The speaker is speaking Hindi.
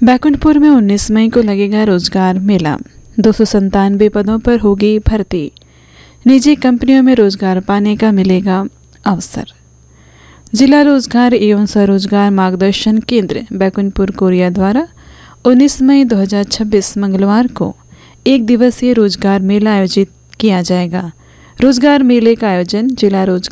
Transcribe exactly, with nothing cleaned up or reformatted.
बैकुंठपुर में उन्नीस मई को लगेगा रोजगार मेला। दो सौ संतानवे पदों पर होगी भर्ती। निजी कंपनियों में रोजगार पाने का मिलेगा अवसर। जिला रोजगार एवं स्वरोजगार मार्गदर्शन केंद्र बैकुंठपुर कोरिया द्वारा उन्नीस मई दो हज़ार छब्बीस मंगलवार को एक दिवसीय रोजगार मेला आयोजित किया जाएगा। रोजगार मेले का आयोजन जिला रोजगार